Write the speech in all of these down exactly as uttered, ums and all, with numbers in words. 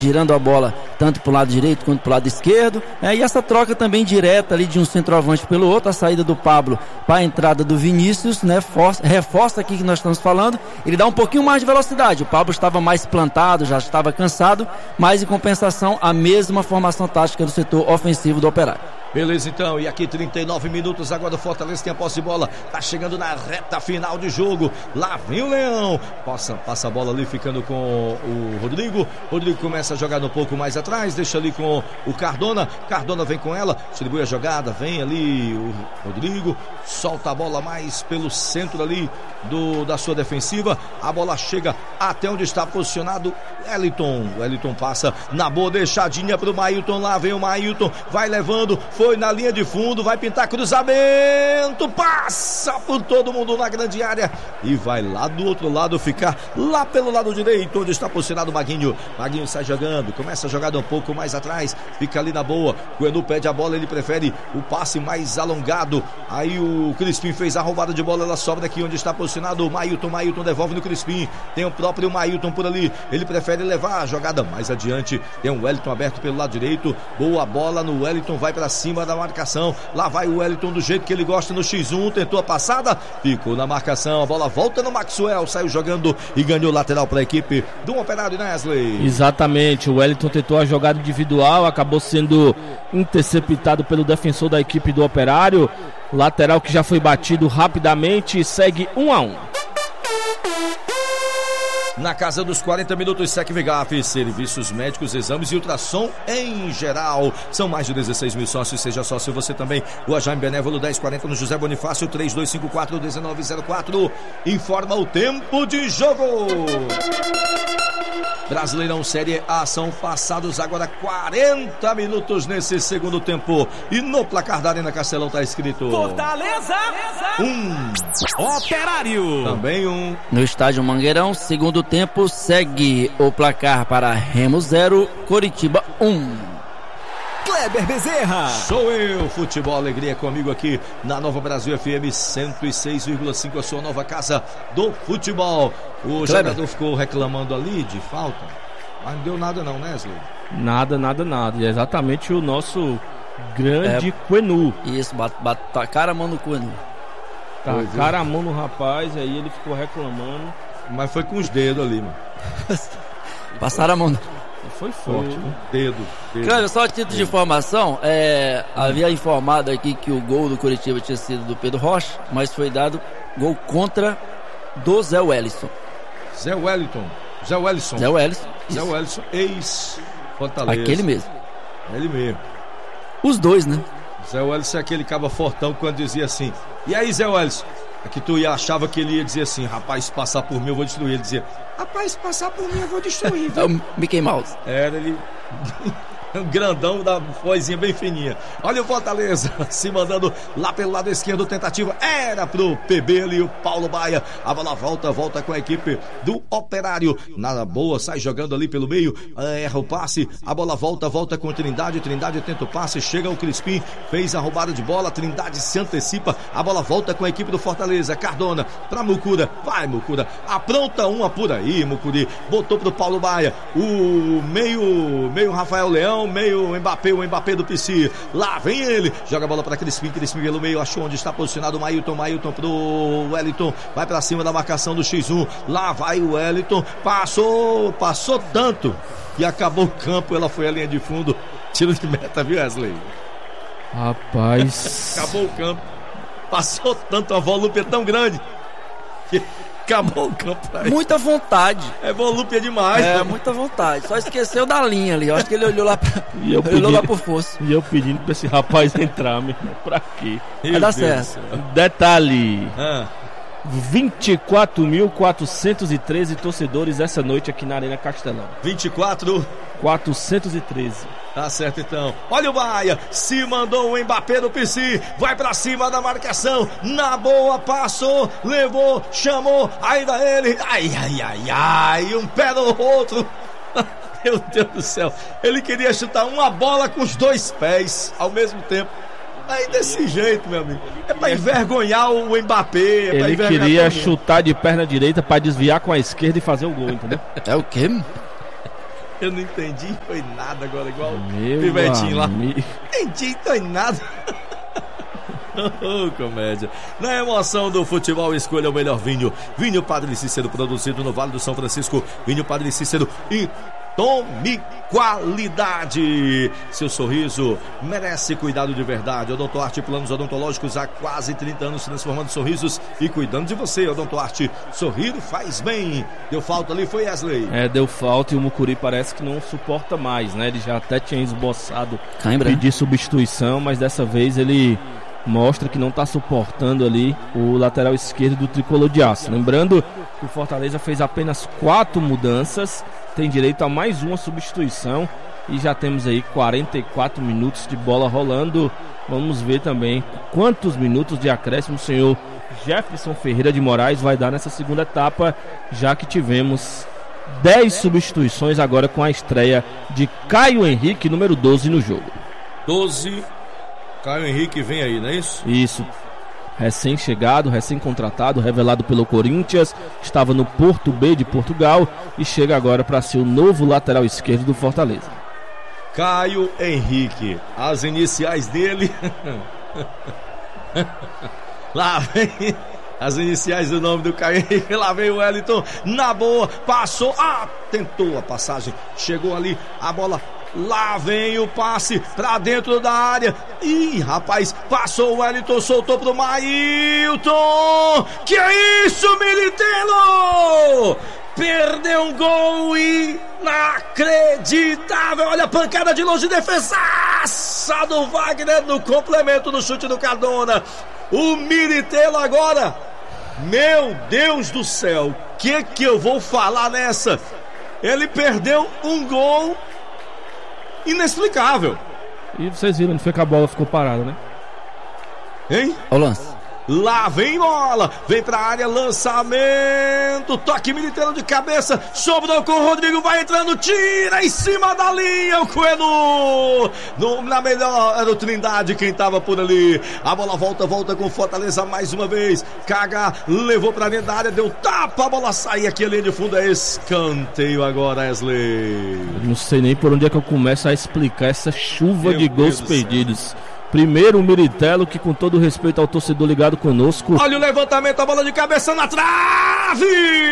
girando a bola tanto para o lado direito quanto para o lado esquerdo, é, e essa troca também direta ali de um centroavante pelo outro, a saída do Pablo para a entrada do Vinícius, né, força, reforça aqui que nós estamos falando, ele dá um pouquinho mais de velocidade, o Pablo estava mais plantado, já estava cansado, mas em compensação a mesma formação tática do setor ofensivo do Operário. Beleza, então, e aqui trinta e nove minutos, agora o Fortaleza tem a posse de bola, tá chegando na reta final de jogo, lá vem o Leão, passa, passa a bola ali, ficando com o Rodrigo, Rodrigo começa a jogar um pouco mais atrás, deixa ali com o Cardona, Cardona vem com ela, distribui a jogada, vem ali o Rodrigo, solta a bola mais pelo centro ali do, da sua defensiva, a bola chega até onde está posicionado Wellington, Wellington passa na boa deixadinha pro Mailton, lá vem o Mailton, vai levando, foi na linha de fundo, vai pintar cruzamento, passa por todo mundo na grande área e vai lá do outro lado, ficar lá pelo lado direito, onde está posicionado o Maguinho. Maguinho sai jogando, começa a jogar um pouco mais atrás, fica ali na boa, o Enu pede a bola, ele prefere o passe mais alongado, aí o Crispim fez a roubada de bola, ela sobra aqui onde está posicionado o Mailton, Mailton devolve no Crispim, tem o próprio Mailton por ali, ele prefere levar a jogada mais adiante, tem o Wellington aberto pelo lado direito, boa bola no Wellington, vai para cima da marcação, lá vai o Wellington do jeito que ele gosta no xis um, tentou a passada, ficou na marcação, a bola volta no Maxwell, saiu jogando e ganhou lateral para a equipe do Operário, Nestlé. Exatamente, o Wellington tentou a jogada individual, acabou sendo interceptado pelo defensor da equipe do Operário, lateral que já foi batido rapidamente, segue um a um. Na casa dos quarenta minutos, Secvigaf, serviços médicos, exames e ultrassom em geral. São mais de dezesseis mil sócios, seja sócio você também. O Jaime Benévolo dez quarenta no José Bonifácio, três dois cinco quatro um nove zero quatro. Informa o tempo de jogo. Brasileirão Série A, são passados agora quarenta minutos nesse segundo tempo. E no placar da Arena Castelão está escrito Fortaleza um, Operário também um. No estádio Mangueirão, segundo tempo, segue o placar para Remo zero, Coritiba um. Kleber Bezerra. Sou eu, Futebol Alegria, comigo aqui na Nova Brasil F M cento e seis vírgula cinco, a sua nova casa do futebol. O Kleber. Jogador ficou reclamando ali de falta, mas não deu nada não, né, Wesley? Nada, nada, nada. E é exatamente o nosso grande é, Quenu. Isso, tacaram a mão no Quenu. Tacaram a mão no rapaz, aí ele ficou reclamando. Mas foi com os dedos ali, mano. Passaram a mão. Foi forte, né? Dedo, dedo. Claro, só a título de informação, é, havia informado aqui que o gol do Coritiba tinha sido do Pedro Rocha, mas foi dado gol contra do Zé Wellington. Zé Wellington. Zé Wellington. Zé Wellington. Zé Wellington, ex-Fortaleza. Aquele mesmo. Ele mesmo. Os dois, né? Zé Wellington é aquele caba fortão quando dizia assim, e aí, Zé Wellington? É que tu ia, achava que ele ia dizer assim, rapaz, se passar por mim eu vou destruir. Ele dizia, rapaz, se passar por mim eu vou destruir. É o Mickey Mouse. Era ele... um grandão da vozinha bem fininha. Olha o Fortaleza se mandando lá pelo lado esquerdo, tentativa era pro P B ali, o Paulo Baia, a bola volta, volta com a equipe do Operário, nada boa, sai jogando ali pelo meio, erra o passe, a bola volta, volta com Trindade, Trindade tenta o passe, chega o Crispim, fez a roubada de bola, Trindade se antecipa, a bola volta com a equipe do Fortaleza, Cardona pra Mucura, vai Mucura, apronta uma por aí, Mucuri, botou pro Paulo Baia, o meio, meio Rafael Leão, meio Mbappé, o Mbappé do P C, lá vem ele, joga a bola para Crispim, Crispim pelo meio, achou onde está posicionado o Mailton, Mailton pro Wellington, vai para cima da marcação do xis um, lá vai o Wellington, passou, passou tanto, e acabou o campo, ela foi à linha de fundo, tiro de meta, viu, Wesley? Rapaz... acabou o campo, passou tanto, a volúpia tão grande, que... acabou o campo aí. Muita vontade. É volúpia demais. É, mano. Muita vontade. Só esqueceu da linha ali. Eu acho que ele olhou lá pra... E eu pedindo, olhou lá por força. E eu pedindo pra esse rapaz entrar, meu. Pra quê? Vai dar certo. Detalhe. Ah. vinte e quatro mil quatrocentos e treze torcedores essa noite aqui na Arena Castelão. vinte e quatro quatrocentos e treze. Tá certo então. Olha o Baia, se mandou o Mbappé do P C, vai pra cima da marcação, na boa, passou, levou, chamou, ainda ele, ai, ai, ai, ai, um pé no outro. Meu Deus do céu, ele queria chutar uma bola com os dois pés ao mesmo tempo. Aí desse jeito, meu amigo, é pra envergonhar o Mbappé. É ele queria chutar de perna direita pra desviar com a esquerda e fazer o gol, entendeu? É o quê? Eu não entendi, foi nada agora, igual Meu o Pivetinho lá. amigo. Entendi, foi nada. Oh, comédia. Na emoção do futebol, escolha o melhor vinho. Vinho Padre Cícero, produzido no Vale do São Francisco. Vinho Padre Cícero e tome qualidade. Seu sorriso merece cuidado de verdade. Odontoarte Planos Odontológicos há quase trinta anos transformando sorrisos e cuidando de você. Odontoarte, sorrir faz bem. Deu falta ali, foi Wesley? É, deu falta e o Mucuri parece que não suporta mais, né? Ele já até tinha esboçado Cãibra. pedir substituição, mas dessa vez ele mostra que não está suportando ali o lateral esquerdo do Tricolor de Aço. Lembrando que o Fortaleza fez apenas quatro mudanças, tem direito a mais uma substituição e já temos aí quarenta e quatro minutos de bola rolando. Vamos ver também quantos minutos de acréscimo o senhor Jefferson Ferreira de Moraes vai dar nessa segunda etapa, já que tivemos dez substituições agora com a estreia de Caio Henrique, número doze no jogo. doze. Caio Henrique vem aí, não é isso? Isso. Recém-chegado, recém-contratado, revelado pelo Corinthians, estava no Porto B de Portugal e chega agora para ser o novo lateral esquerdo do Fortaleza. Caio Henrique, as iniciais dele. Lá vem as iniciais do nome do Caio Henrique. Lá vem o Wellington na boa, passou, ah, tentou a passagem, chegou ali, a bola. Lá vem o passe pra dentro da área. Ih, rapaz, passou o Wellington, soltou pro Mailton. Que é isso, Militelo? Perdeu um gol inacreditável. Olha a pancada de longe, defesaça do Wagner no complemento do chute do Cardona. O Militelo agora, meu Deus do céu, o que que eu vou falar nessa? Ele perdeu um gol inexplicável. E vocês viram onde foi que a bola ficou parada, né? Hein? Olha o lance. Lá vem bola, vem pra área, lançamento, toque Militelo de cabeça, sobrou com o Rodrigo, vai entrando, tira em cima da linha o Coenu. No, na melhor era o Trindade quem tava por ali. A bola volta, volta com Fortaleza mais uma vez. Caga, levou pra dentro da área, deu tapa, a bola sai aqui, a linha de fundo é escanteio agora, Wesley. Eu não sei nem por onde é que eu começo a explicar essa chuva Meu de gols Deus do perdidos. Primeiro o Militelo, que com todo respeito ao torcedor ligado conosco. Olha o levantamento, a bola de cabeça na trave!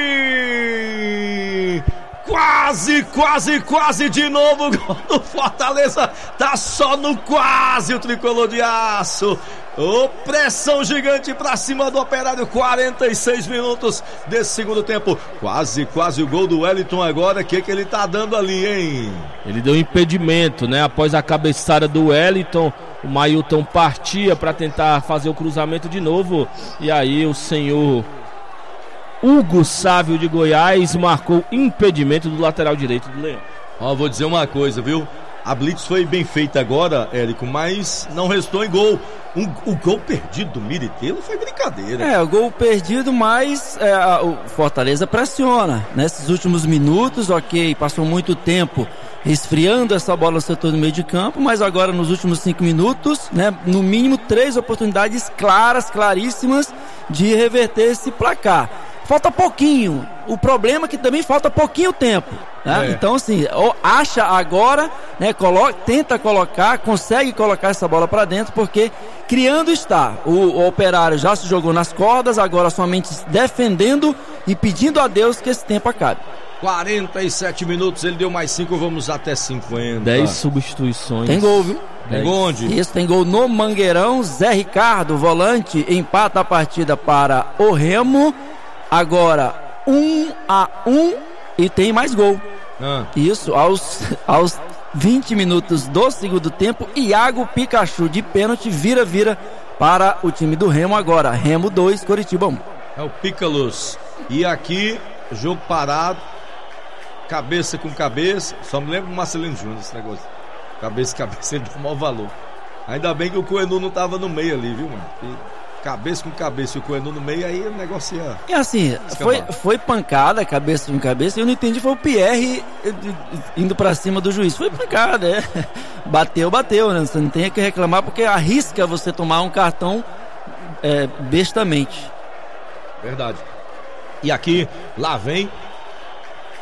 Quase, quase, quase de novo o gol do Fortaleza. Tá só no quase o Tricolor de Aço. Oh, pressão gigante pra cima do Operário. quarenta e seis minutos desse segundo tempo. Quase, quase o gol do Wellington agora. O que que ele tá dando ali, hein? Ele deu impedimento, né? Após a cabeçada do Wellington, o Mailton partia para tentar fazer o cruzamento de novo. E aí o senhor Hugo Sávio de Goiás marcou impedimento do lateral direito do Leão. Ó, vou dizer uma coisa, viu? A blitz foi bem feita agora, Érico, mas não restou em gol. Um, o gol perdido do Militelo foi brincadeira. É, o gol perdido, mas é, a, o Fortaleza pressiona. Nesses últimos minutos, ok, passou muito tempo esfriando essa bola no setor do meio de campo, mas agora nos últimos cinco minutos, né, no mínimo três oportunidades claras, claríssimas de reverter esse placar. Falta pouquinho. O problema é que também falta pouquinho tempo, né? É. Então, assim, acha agora, né? Coloca, tenta colocar, consegue colocar essa bola para dentro, porque criando está. O, o Operário já se jogou nas cordas, agora somente defendendo e pedindo a Deus que esse tempo acabe. quarenta e sete minutos, ele deu mais cinco, vamos até cinquenta. dez substituições. Tem gol, viu? Tem gol onde? Isso, tem gol no Mangueirão. Zé Ricardo, volante, empata a partida para o Remo. Agora, um a um e tem mais gol. Ah. Isso, aos, aos vinte minutos do segundo tempo, Iago Pikachu de pênalti vira, vira para o time do Remo agora. Remo dois, Coritiba um. É o Pícalos. E aqui, jogo parado, cabeça com cabeça. Só me lembro do Marcelino Júnior esse negócio. Cabeça com cabeça, ele dá o maior valor. Ainda bem que o Coenu não tava no meio ali, viu, mano? E cabeça com cabeça e o Coenu no meio, aí o negócio ia... E assim, foi, foi pancada, cabeça com cabeça, e eu não entendi, foi o Pierre indo pra cima do juiz. Foi pancada, é. Bateu, bateu, né? Você não tem que reclamar, porque arrisca você tomar um cartão é, bestamente. Verdade. E aqui, lá vem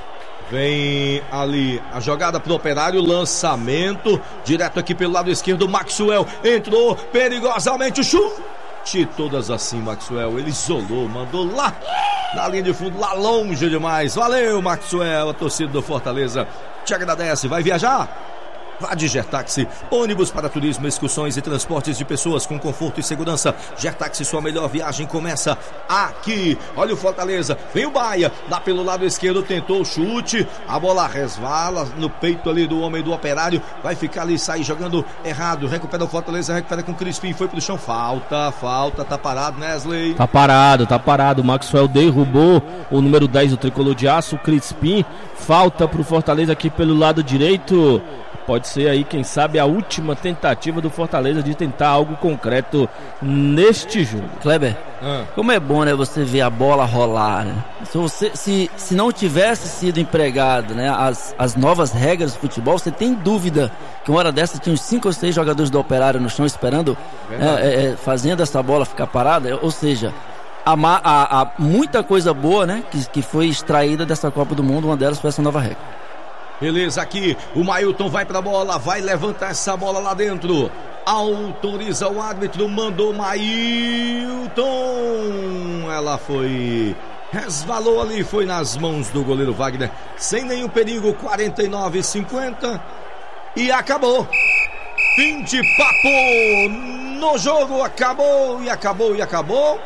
Vem ali a jogada pro Operário, lançamento, direto aqui pelo lado esquerdo, Maxwell entrou perigosamente, o chute, todas assim, Maxwell, ele isolou, mandou lá na linha de fundo, lá longe demais. Valeu, Maxwell, a torcida do Fortaleza te agradece. Vai viajar? Vá de Gertaxi, ônibus para turismo, excursões e transportes de pessoas com conforto e segurança. Gertaxi, sua melhor viagem começa aqui. Olha o Fortaleza, vem o Baia, lá pelo lado esquerdo, tentou o chute, a bola resvala no peito ali do homem do Operário, vai ficar ali, sair jogando errado, recupera o Fortaleza, recupera com o Crispim, foi pro chão, falta, falta, tá parado, Nesley. Tá parado, tá parado, o Maxwell derrubou o número dez do Tricolor de Aço, o Crispim, falta pro Fortaleza aqui pelo lado direito. Pode ser aí, quem sabe, a última tentativa do Fortaleza de tentar algo concreto neste jogo. Kleber, Ah. como é bom, né, você ver a bola rolar, né? Se, você, se, se não tivesse sido empregado, né, as, as novas regras do futebol, você tem dúvida que uma hora dessa tinha uns cinco ou seis jogadores do Operário no chão esperando, é, é, é, fazendo essa bola ficar parada? Ou seja, há, há, há muita coisa boa, né, que, que foi extraída dessa Copa do Mundo, uma delas foi essa nova regra. Beleza, aqui o Mailton vai pra bola, vai levantar essa bola lá dentro. Autoriza o árbitro, mandou Mailton. Ela foi, resvalou ali, foi nas mãos do goleiro Wagner, sem nenhum perigo. Quarenta e nove a cinquenta e acabou. Fim de papo no jogo, acabou e acabou e acabou.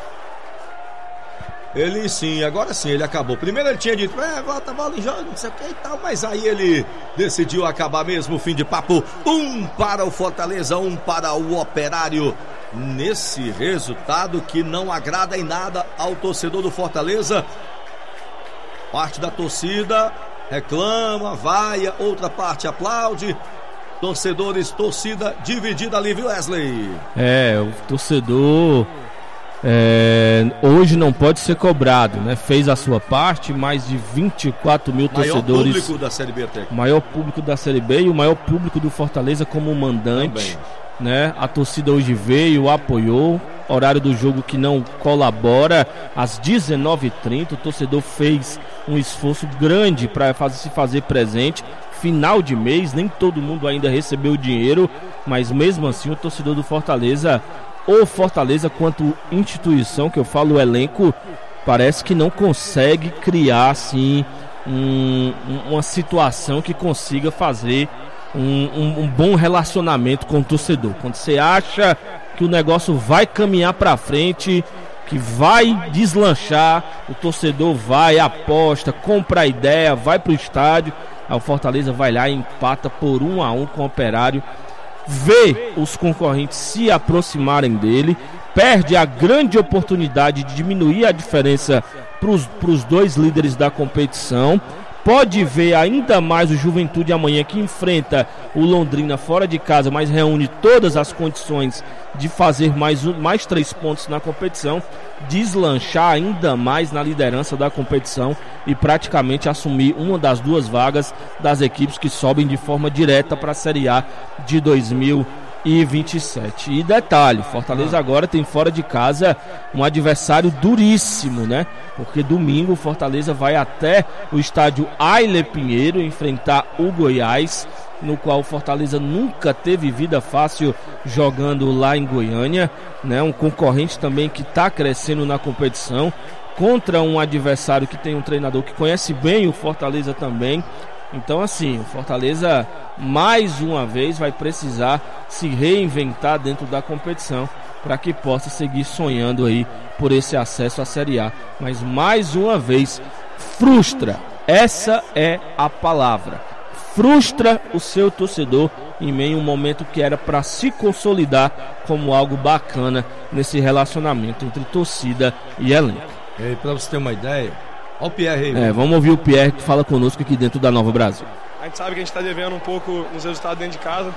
Ele sim, agora sim, ele acabou. Primeiro ele tinha dito, é, volta a bola em jogo, não sei o que e tal, mas aí ele decidiu acabar mesmo. Fim de papo, um para o Fortaleza, um para o Operário. Nesse resultado que não agrada em nada ao torcedor do Fortaleza. Parte da torcida reclama, vaia, outra parte aplaude. Torcedores, torcida dividida ali, viu, Wesley? É, o torcedor... É, hoje não pode ser cobrado, né? Fez a sua parte, mais de vinte e quatro mil torcedores. Maior público da Série B até. Maior público da Série B e o maior público do Fortaleza como mandante, né? A torcida hoje veio, apoiou. Horário do jogo que não colabora, às dezenove e trinta. O torcedor fez um esforço grande para fazer, se fazer presente. Final de mês, nem todo mundo ainda recebeu o dinheiro, mas mesmo assim o torcedor do Fortaleza, o Fortaleza quanto instituição, que eu falo o elenco, parece que não consegue criar assim um, uma situação que consiga fazer um, um, um bom relacionamento com o torcedor. Quando você acha que o negócio vai caminhar para frente, que vai deslanchar, o torcedor vai, aposta, compra a ideia, vai pro estádio, aí o Fortaleza vai lá e empata por um a um com o Operário, vê os concorrentes se aproximarem dele, perde a grande oportunidade de diminuir a diferença para os dois líderes da competição. Pode ver ainda mais o Juventude amanhã, que enfrenta o Londrina fora de casa, mas reúne todas as condições de fazer mais, um, mais três pontos na competição, deslanchar ainda mais na liderança da competição e praticamente assumir uma das duas vagas das equipes que sobem de forma direta para a Série A de dois mil e vinte e sete. E detalhe, Fortaleza agora tem fora de casa um adversário duríssimo, né? Porque domingo o Fortaleza vai até o estádio Aile Pinheiro enfrentar o Goiás, no qual o Fortaleza nunca teve vida fácil jogando lá em Goiânia, né? Um concorrente também que está crescendo na competição, contra um adversário que tem um treinador que conhece bem o Fortaleza também. Então assim, o Fortaleza mais uma vez vai precisar se reinventar dentro da competição para que possa seguir sonhando aí por esse acesso à Série A. Mas mais uma vez, frustra, essa é a palavra, frustra o seu torcedor em meio a um momento que era para se consolidar como algo bacana nesse relacionamento entre torcida e elenco. E para você ter uma ideia, olha o Pierre aí. É, vamos ouvir o Pierre que fala conosco aqui dentro da Nova Brasil. A gente sabe que a gente está devendo um pouco nos resultados dentro de casa.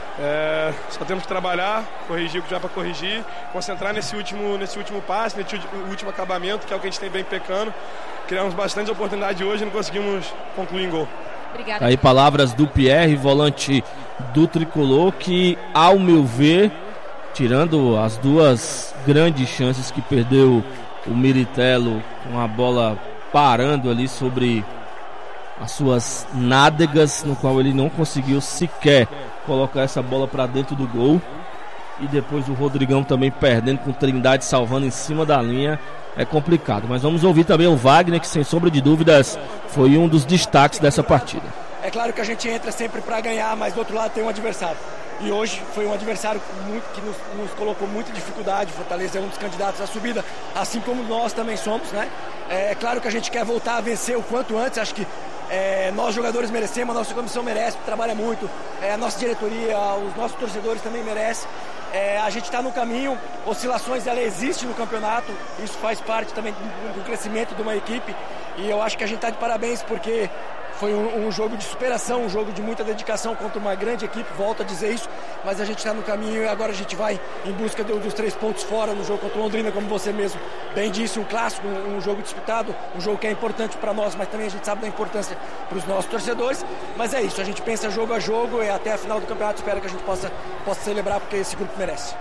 É, só temos que trabalhar, corrigir o que já para corrigir, concentrar nesse último, nesse último passe, nesse último acabamento, que é o que a gente tem bem pecando. Criamos bastante oportunidade hoje e não conseguimos concluir em gol. Obrigada. Aí palavras do Pierre, volante do Tricolor, que ao meu ver, tirando as duas grandes chances que perdeu o Miritello, com a bola parando ali sobre as suas nádegas, no qual ele não conseguiu sequer colocar essa bola para dentro do gol. E depois o Rodrigão também perdendo, com Trindade salvando em cima da linha. É complicado, mas vamos ouvir também o Wagner, que sem sombra de dúvidas foi um dos destaques dessa partida. É claro que a gente entra sempre para ganhar, mas do outro lado tem um adversário. E hoje foi um adversário muito, que nos, nos colocou muita dificuldade. Fortaleza é um dos candidatos à subida, assim como nós também somos, né? É claro que a gente quer voltar a vencer o quanto antes. Acho que é, nós jogadores merecemos, a nossa comissão merece, trabalha muito, é, a nossa diretoria, os nossos torcedores também merecem. É, a gente está no caminho, oscilações ela existe no campeonato, isso faz parte também do, do crescimento de uma equipe, e eu acho que a gente está de parabéns porque foi um, um jogo de superação, um jogo de muita dedicação contra uma grande equipe, volto a dizer isso, mas a gente está no caminho e agora a gente vai em busca do, dos três pontos fora no jogo contra o Londrina, como você mesmo bem disse, um clássico, um, um jogo disputado, um jogo que é importante para nós, mas também a gente sabe da importância para os nossos torcedores, mas é isso, a gente pensa jogo a jogo e até a final do campeonato espero que a gente possa, possa celebrar porque esse grupo merece.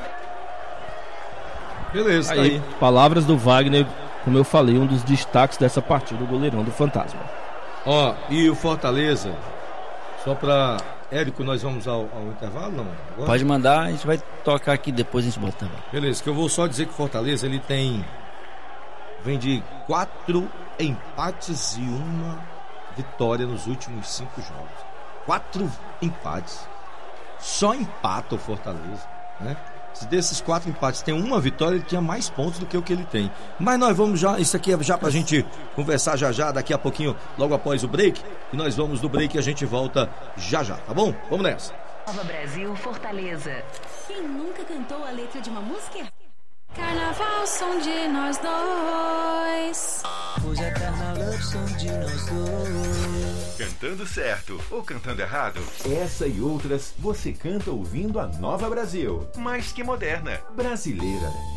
Beleza, aí, tá aí. Palavras do Wagner, como eu falei, um dos destaques dessa partida, o goleirão do Fantasma. Ó, e o Fortaleza, só pra... Érico, nós vamos ao, ao intervalo, não? Agora? Pode mandar, a gente vai tocar aqui, depois a gente bota também. Beleza, que eu vou só dizer que o Fortaleza, ele tem... Vem de quatro empates e uma vitória nos últimos cinco jogos. Quatro empates. Só empata o Fortaleza, né? Se desses quatro empates tem uma vitória, ele tinha mais pontos do que o que ele tem. Mas nós vamos já, isso aqui é já pra gente conversar já já, daqui a pouquinho, logo após o break. E nós vamos no break e a gente volta já já, tá bom? Vamos nessa. Nova Brasil, Fortaleza. Quem nunca cantou a letra de uma música? Carnaval, som de nós dois. Hoje é carnaval, som de nós dois. Cantando certo ou cantando errado? Essa e outras você canta ouvindo a Nova Brasil. Mais que moderna. Brasileira.